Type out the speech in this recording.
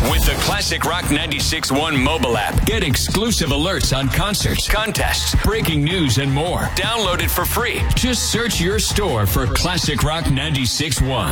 With the Classic Rock 96.1 mobile app, get exclusive alerts on concerts, contests, breaking news, and more. Download it for free. Just search your store for Classic Rock 96.1.